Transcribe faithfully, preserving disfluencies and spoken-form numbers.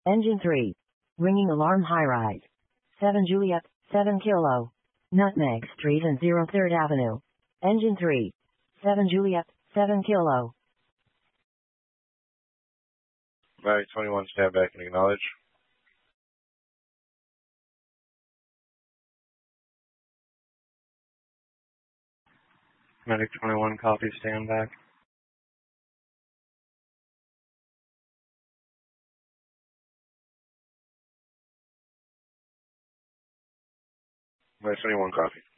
Engine three. Ringing alarm high rise. seven Juliet, seven Kilo. Nutmeg Street and zero third Avenue. Engine three. seven Juliet, seven Kilo. Medic twenty-one, stand back and acknowledge. Medic twenty-one, copy, stand back. Medic twenty-one, copy.